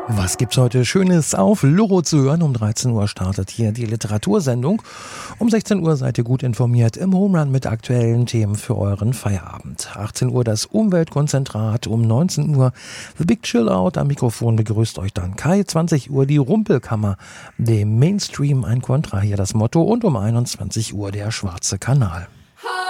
Was gibt's heute Schönes auf Loro zu hören? Um 13 Uhr startet hier die Literatursendung. Um 16 Uhr seid ihr gut informiert im Home Run mit aktuellen Themen für euren Feierabend. 18 Uhr das Umweltkonzentrat, um 19 Uhr The Big Chill Out. Am Mikrofon begrüßt euch dann Kai. 20 Uhr die Rumpelkammer, dem Mainstream ein Kontra, hier das Motto. Und um 21 Uhr der Schwarze Kanal.